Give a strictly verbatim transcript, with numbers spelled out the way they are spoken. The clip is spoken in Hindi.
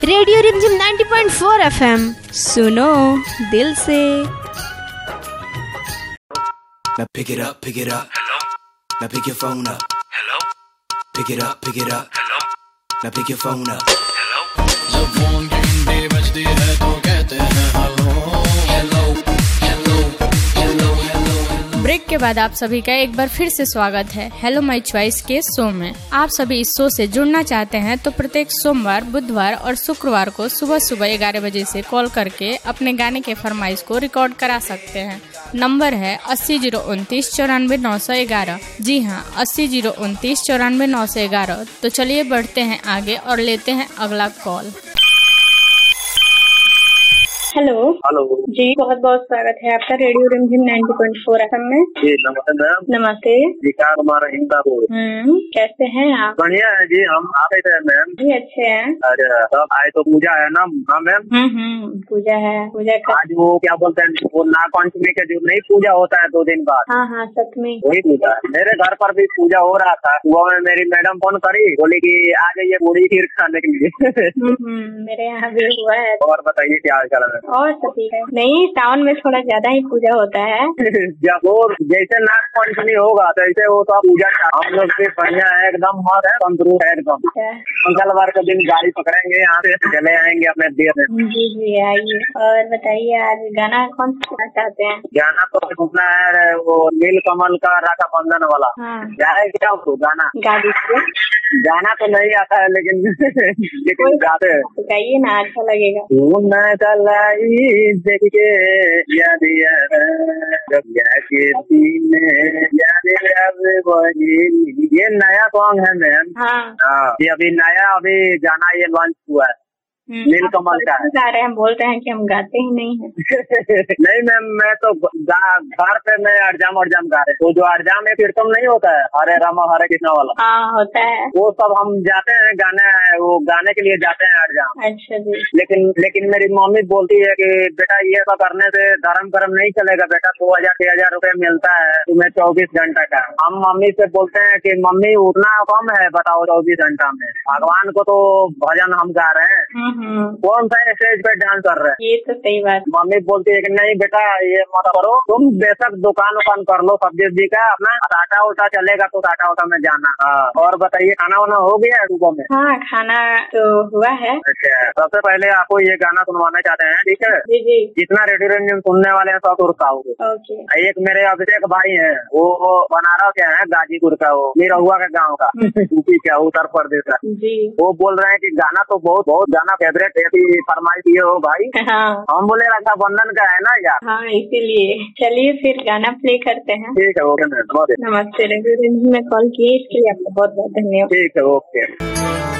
रेडियो रिमझिम नाइंटी पॉइंट फोर एफएम सुनो दिल से। Now pick it up, pick it up. Hello. Now pick your phone up. Hello. Pick it up, pick it up. Hello. Now pick your phone up. Hello. जब फोन की घंटी बजती है तो कहते हैं hello hello hello hello hello. Break के बाद आप सभी का एक बार फिर से स्वागत है हेलो माय चॉइस के शो में। आप सभी इस शो से जुड़ना चाहते हैं तो प्रत्येक सोमवार, बुधवार और शुक्रवार को सुबह सुबह ग्यारह बजे से कॉल करके अपने गाने के फरमाइश को रिकॉर्ड करा सकते हैं। नंबर है अस्सी जीरो उनतीस चौरानवे नौ सौ ग्यारह। जी हाँ, अस्सी जीरो उनतीस चौरानवे नौ सौ ग्यारह। तो चलिए बढ़ते हैं आगे और लेते हैं अगला कॉल। हेलो हेलो जी, बहुत बहुत स्वागत है आपका रेडियो रिमझिम नाइंटी पॉइंट फोर एफएम में। जी नमस्ते मैम। नमस्ते। विकास कुमार इंदापुर। हम्म कैसे हैं आप? बढ़िया है जी, हम आ रहे थे मैम। जी अच्छे हैं। अरे सब आए तो पूजा है ना। हाँ मैम। हम्म हम्म पूजा है। पूजा का आज वो क्या बोलते हैं, वो नाग पंचमी के जो नहीं पूजा होता है दो दिन बाद। हाँ हाँ सप्तमी। वही पूजा है। मेरे घर पर भी पूजा हो रहा था। सुबह में मेरी मैडम फोन करी, बोली कि आ जाइए पूरी खीर खाने के लिए। हम्म मेरे यहाँ भी हुआ है। और बताइए क्या हाल चाल है? और सब ठीक है। नहीं, सावन में थोड़ा ज्यादा ही पूजा होता है। जब वो जैसे नाग पंचमी होगा तो ऐसे वो तो पूजा हम लोग भी बढ़िया है, एकदम मस्त है, तंदुरुस्त है एकदम। मंगलवार के दिन गाड़ी पकड़ेंगे, यहाँ से चले आएंगे अपने देश में। जी जी आइए। और बताइए आज गाना कौन सा सुनना चाहते हैं? गाना तो सुनना है वो नील कमल का राखा बंधन वाला। हाँ जाए क्या उसको गाना? गा दीजिए। गाना तो नहीं आता है लेकिन लेकिन गाते हैं। तो गाइए ना, अच्छा लगेगा। देख के याद ये नया सॉन्ग है मैम। हाँ ये अभी नया अभी गाना ये लॉन्च हुआ है, नील कमल का है। गा रहे हैं, बोलते हैं कि हम गाते ही नहीं हैं। नहीं मैम, मैं तो घर पे मैं अड़जाम अड़जाम गा रहे। तो जो अड़जाम है कीर्तन नहीं होता है, हरे रामा हरे कृष्णा वाला। हाँ होता है। वो सब हम जाते हैं गाने, वो गाने के लिए जाते हैं अड़जाम। अच्छा जी। लेकिन लेकिन मेरी मम्मी बोलती है कि बेटा ये सब करने से धर्म कर्म नहीं चलेगा बेटा, दो हजार छह हजार रूपये मिलता है तुम्हें चौबीस घंटा का। हम मम्मी से बोलते हैं कि मम्मी उतना कम है बताओ चौबीस घंटा में, भगवान को तो भजन हम गा रहे हैं, कौन सा स्टेज पे डांस कर रहे हैं। ये तो सही बात। मम्मी बोलती है कि नहीं बेटा ये मत करो, तुम बेशक दुकान उकान कर लो सब्जी सब्जी का, अपना टाटा उटा चलेगा तो टाटा उटा में जाना। हाँ। और बताइए खाना वाना हो गया है सुबह में? हाँ खाना तो हुआ है। अच्छा, सबसे पहले आपको ये गाना सुनवाना चाहते हैं, ठीक है जी जी। जितना रेडियो रिमझिम सुनने वाले हैं सब रुकाओगे। ओके। एक मेरे अभिषेक भाई हैं, वो बनारस के हैं, गाजीपुर का, वो निरहुआ का गाँव का, यूपी का, उत्तर प्रदेश का। जी। वो बोल रहे हैं कि गाना तो बहुत बहुत गाना फेवरेट है, फरमाइश किए हो भाई। हाँ हम बोले रक्षा बंधन का है ना यार। हाँ इसीलिए चलिए फिर गाना प्ले करते हैं। ठीक है ओके मैम। नमस्ते, रेडियो रिमझिम में कॉल किए इसके लिए आपका बहुत बहुत धन्यवाद। ठीक है ओके।